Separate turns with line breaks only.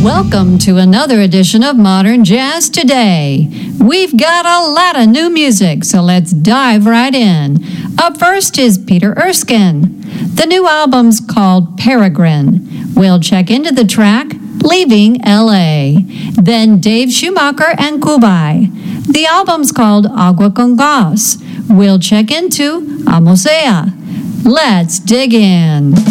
Welcome to another edition of Modern Jazz Today. We've got a lot of new music, so let's dive right in. Up first is Peter Erskine. The new album's called Peregrine. We'll check into the track Leaving L.A. Then Dave Schumacher and Kubai. The album's called Agua con Gas. We'll check into Amosea. Let's dig in.